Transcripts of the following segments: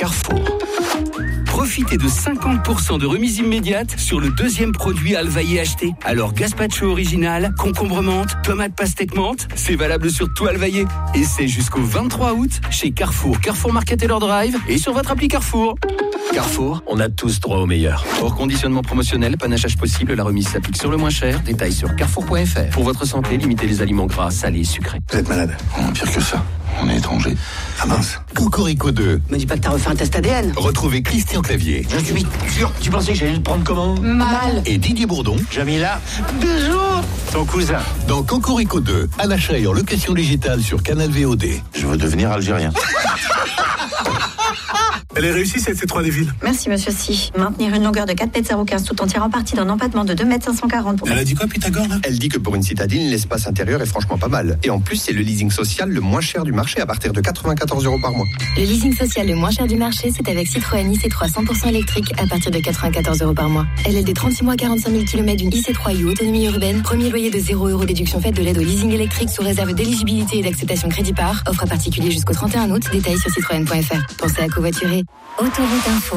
Carrefour. Profitez de 50% de remise immédiate sur le deuxième produit Alvaillé acheté. Alors gazpacho original, concombre menthe, tomate pastèque menthe, c'est valable sur tout Alvaillé. Et c'est jusqu'au 23 août chez Carrefour, Carrefour Market et leur drive et sur votre appli Carrefour. Carrefour, on a tous droit au meilleur. Hors conditionnement promotionnel, panachage possible, la remise s'applique sur le moins cher. Détails sur carrefour.fr. Pour votre santé, limitez les aliments gras, salés et sucrés. Vous êtes malade? Pire que ça. On est étranger. Ah mince. Cocorico 2. Me dis pas que t'as refait un test ADN. Retrouvez Christian Clavier. Je suis sûr. Tu pensais que j'allais le prendre comment? Mal. Et Didier Bourdon. Jamila. Bonjour. Ton cousin. Dans Cocorico 2, à l'achat et en location digitale sur Canal VOD. Je veux devenir algérien. Elle est réussie cette C3 des villes. Merci monsieur Si. Maintenir une longueur de 4,015 m tout en tirant parti d'un empattement de 2,540 m pour... Elle a dit quoi Pythagore là? Elle dit que pour une citadine, l'espace intérieur est franchement pas mal. Et en plus, c'est le leasing social le moins cher du marché à partir de 94 € par mois. Le leasing social le moins cher du marché, c'est avec Citroën IC3 100% électrique à partir de 94 € par mois. LLD 36 mois, 45 000 km d'une IC3 U autonomie urbaine. Premier loyer de 0 € déduction faite de l'aide au leasing électrique sous réserve d'éligibilité et d'acceptation crédit par. Offre à particulier jusqu'au 31 août. Détails sur citroën.fr. Pensez à covoiturer. Autoroute Info.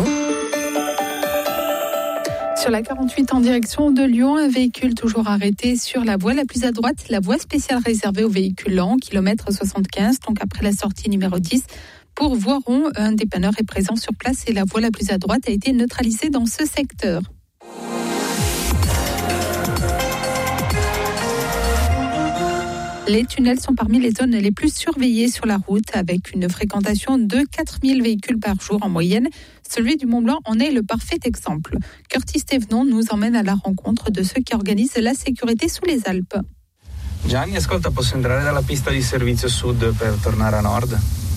Sur la 48 en direction de Lyon, un véhicule toujours arrêté sur la voie la plus à droite, la voie spéciale réservée aux véhicules lents, kilomètre 75, donc après la sortie numéro 10. Pour Voiron, un dépanneur est présent sur place et la voie la plus à droite a été neutralisée dans ce secteur. Les tunnels sont parmi les zones les plus surveillées sur la route, avec une fréquentation de 4000 véhicules par jour en moyenne. Celui du Mont-Blanc en est le parfait exemple. Curtis Thévenon nous emmène à la rencontre de ceux qui organisent la sécurité sous les Alpes. Gianni, ascolta, posso entrare dalla pista di servizio sud per tornare a nord?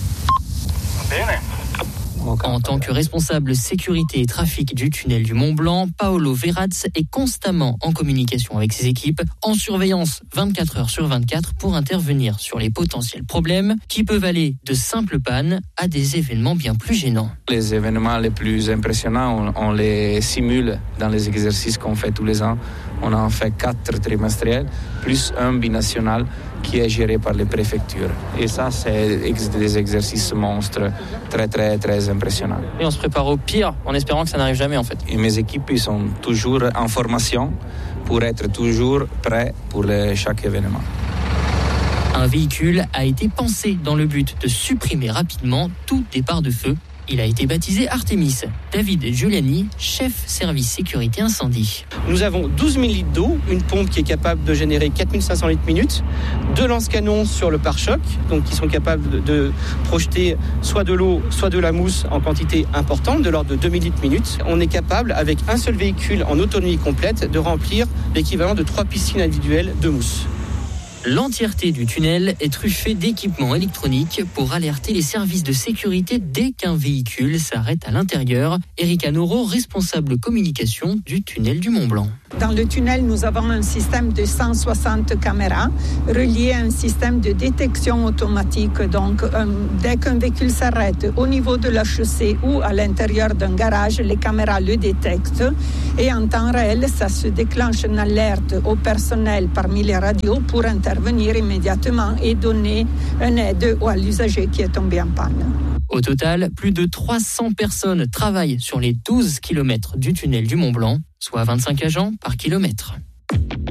Bene. En tant que responsable sécurité et trafic du tunnel du Mont-Blanc, Paolo Verraz est constamment en communication avec ses équipes, en surveillance 24 heures sur 24 pour intervenir sur les potentiels problèmes qui peuvent aller de simples pannes à des événements bien plus gênants. Les événements les plus impressionnants, on les simule dans les exercices qu'on fait tous les ans. On en fait 4 trimestriels, plus un binational qui est géré par les préfectures. Et ça, c'est des exercices monstres, très, très, très impressionnants. Et on se prépare au pire en espérant que ça n'arrive jamais en fait. Et mes équipes, ils sont toujours en formation pour être toujours prêts pour chaque événement. Un véhicule a été pensé dans le but de supprimer rapidement tout départ de feu. Il a été baptisé Artemis. David Giuliani, chef service sécurité incendie. Nous avons 12 000 litres d'eau, une pompe qui est capable de générer 4500 litres minute, 2 lance-canons sur le pare-choc, donc qui sont capables de projeter soit de l'eau, soit de la mousse en quantité importante, de l'ordre de 2000 litres minute. On est capable, avec un seul véhicule en autonomie complète, de remplir l'équivalent de 3 piscines individuelles de mousse. L'entièreté du tunnel est truffée d'équipements électroniques pour alerter les services de sécurité dès qu'un véhicule s'arrête à l'intérieur. Erika Noro, responsable communication du tunnel du Mont-Blanc. Dans le tunnel, nous avons un système de 160 caméras relié à un système de détection automatique. Donc, dès qu'un véhicule s'arrête au niveau de la chaussée ou à l'intérieur d'un garage, les caméras le détectent et en temps réel, ça se déclenche une alerte au personnel parmi les radios pour intervenir immédiatement et donner une aide à l'usager qui est tombé en panne. Au total, plus de 300 personnes travaillent sur les 12 km du tunnel du Mont-Blanc, soit 25 agents par kilomètre.